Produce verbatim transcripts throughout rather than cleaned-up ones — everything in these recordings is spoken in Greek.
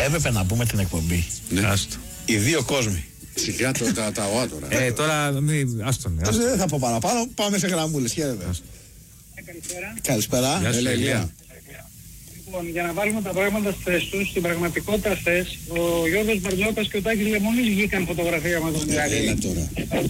Έπρεπε να πούμε την εκπομπή. Ναι. Άστο. Οι δύο κόσμοι. Σιγά το, τα, τα ΟΑ τώρα. Ε, τώρα μην. Άστον. Δεν θα πω παραπάνω. Πάμε σε γραμμούλες. Χαίρετε. Καλησπέρα. Καλησπέρα. Γεια σου, Έλα, Ηλία. Ηλία. Λοιπόν, για να βάλουμε τα πράγματα στη θέση τους, στην πραγματικότητα χθες, ο Γιώργος Μπαρτζόκας και ο Τάκης Λεμόνης βγήκαν φωτογραφία με τον Ηρακλή. Έλα τώρα.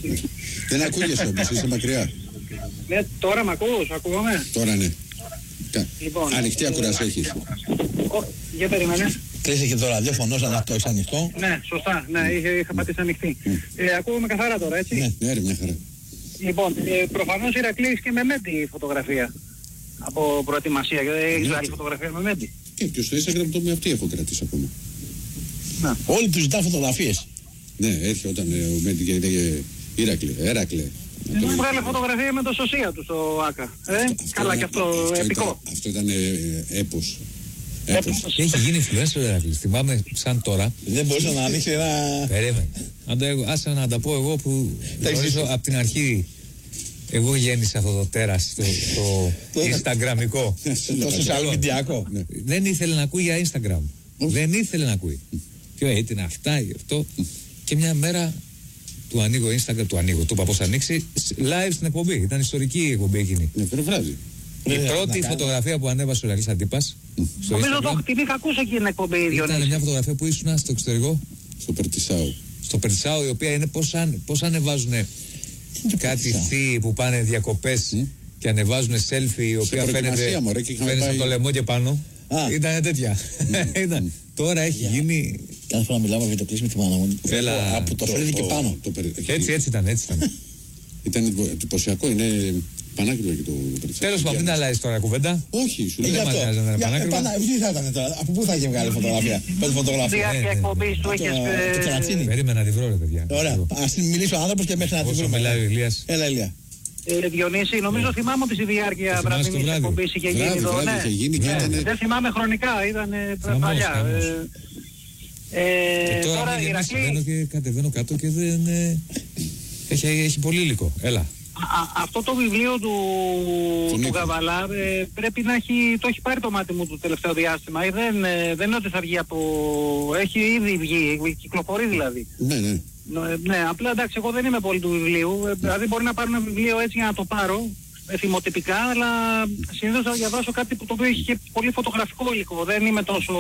Δεν ακούγεσαι όμως, είσαι μακριά. Ναι, τώρα μ' ακούς, ακούγομαι. Τώρα ναι. Κα- Λοιπόν, Ανοιχτή ε, ακουράση έχεις. Ο, για περίμενε. Κλείσε και το ραδιόφωνο σαν το έχεις ανοιχτό. Ναι, σωστά, ναι, είχα, είχα πατήσει ανοιχτή. Ε, ακούγομαι καθαρά τώρα, έτσι. Ναι. Ναι ρε, μια χαρά. Λοιπόν, ε, προφανώς Ηρακλής και με Μέντι φωτογραφία. Από προετοιμασία, έχεις Ναι. άλλη φωτογραφία με Μέντι. Και ποιος στο Instagram το με αυτή έχω κρατήσει ακόμα. Να. Όλοι τους ζητάνε φωτογραφίες. Ναι, έρχεται όταν ε, ο Μέντι και έλεγε Ηράκλε, Έρακλε. Να Μου τον- βγάλε φωτογραφία με το σωσία του στο ΆΚΑ. Ε, καλά και αυτό, ήταν- επικό. Αυτό ήταν ε, ε, έπος. Έπος. Και έχει γίνει influencer ο Ηρακλής. Θυμάμαι σαν τώρα. Δεν μπορούσε να ανοίξει ένα... Περίμενε. Αν το, άσε να τα πω εγώ που Τα γνωρίζω έχεις- από την αρχή. Εγώ γέννησα αυτό το τέρας, το, το Το- Instagramικό. Το social media. Ναι. Δεν ήθελε να ακούει για Instagram. Δεν ήθελε να ακούει. Και λέει, τι είναι αυτά, γι' αυτό. Και μια μέρα του ανοίγω Instagram, του ανοίγω, του είπα πώς θα ανοίξει, live στην εκπομπή. Ήταν ιστορική η εκπομπή εκείνη. Ναι, βράδυ. Η Ναι, πρώτη να φωτογραφία που ανέβασε ο Ηρακλής Αντίπας στο Νομίζω Instagram το την είχα ακούσει εκεί την εκπομπή ήταν Διονύση. μια φωτογραφία που ήσουν στο εξωτερικό, Στο Περτισάου. στο Περτσάου, η οποία είναι πώς, αν, πώς ανεβάζουν κάτι Περτσάου? θείοι που πάνε διακοπές και ανεβάζουν selfie, η οποία προετοιμασία, φαίνεται, μωρέ, και είχαμε φαίνεται πάει- από το λαιμό και πάνω. Α. Ήταν τέτοια. Ήταν. Τώρα έχει γίνει. Κάθε φορά μιλάμε για το κλείσιμο τη μάνα μου. Έλα. Από το φρύδι και πάνω. Το περι- Έτσι, έτσι ήταν, έτσι ήταν. Ήταν εντυπω- εντυπωσιακό, είναι πανάκριβο και το Περτισάου. Τέλος πάντων, μην αλλάζει τώρα κουβέντα. Όχι, σου Ε, λέω. γι' αυτό. μας νοιάζει να είναι Για- πανάκριβα. επανα- Τι θα ήταν τώρα, από πού θα είχε βγάλει φωτογραφία, πέντε φωτογραφία. Διάρκεια ναι, ναι. εκπομπής του Το- είχες... το ε, κερατσίνι. Περίμενα να τη βρω, ρε παιδιά. Ωραία, ας την μιλήσει ο άνθρωπος και μέχρι να τη Όσο βρούμε. μιλάει ο Ηλίας. Έλα, Ηλία. ε, Διονύση, νομίζω θυμάμαι ότι στη διάρκεια Το θυμάσαι το βραδινής βράδυ. εκπομπής είχε Βράδυ, γίνει το... βράδυ ναι. είχε γίνει και Ναι, ήτανε- Δεν θυμάμαι χρονικά, ήταν ε, Χαμός, παλιά. χαμός. ε, ε, Και τώρα Τώρα μην γεννήσει, μπαίνω Ηρακλή, και κατεβαίνω κάτω και δεν. ε, Έχει, έχει πολύ υλικό. Έλα. α- αυτό το βιβλίο του, Του του Νίκου. Καβαλά ε, πρέπει να έχει, το έχει πάρει το μάτι μου το τελευταίο διάστημα. Ε, Δεν, ε, δεν είναι ότι θα βγει από... Έχει ήδη βγει, κυκλοφορεί δηλαδή. Ναι, ναι. Ναι, ναι, απλά εντάξει, εγώ δεν είμαι πολύ του βιβλίου. Ε, δηλαδή μπορεί να πάρω ένα βιβλίο έτσι για να το πάρω, ε, θυμοτυπικά, αλλά συνήθως θα διαβάσω κάτι που το οποίο έχει και πολύ φωτογραφικό υλικό. Δεν είμαι τόσο...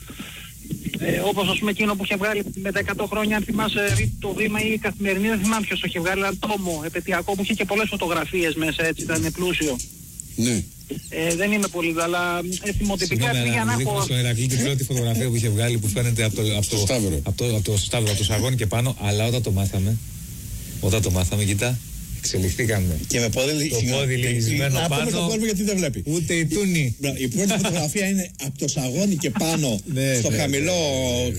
Ε, όπως ας πούμε εκείνο που είχε βγάλει με τα εκατό χρόνια, αν θυμάσαι το βήμα ή η καθημερινή, δεν θυμάμαι ποιος το είχε βγάλει, ένα τόμο επαιτειακό που είχε και πολλές φωτογραφίες μέσα, έτσι ήταν πλούσιο. Ναι. Ε, δεν είμαι πολύ, αλλά ε, θυμοτυπικά Συγγνώμη, έτσι για αλλά να μου έχω... δείχνω στον Ηρακλή την πρώτη φωτογραφία που είχε βγάλει που φαίνεται από το, από Στο το, Σταύρο. από το, από το Σταύρο, από το σαγόνι και πάνω. Αλλά όταν το μάθαμε, όταν το μάθαμε, κοίτα, εξελιχθήκαμε. Και με πόδι Το συγγνώμη, πόδι λυγισμένο να πούμε πάνω. στον κόσμο γιατί δεν βλέπει. Ούτε η τούνη. Η πρώτη φωτογραφία είναι από το σαγόνι και πάνω Ναι, στο ναι, χαμηλό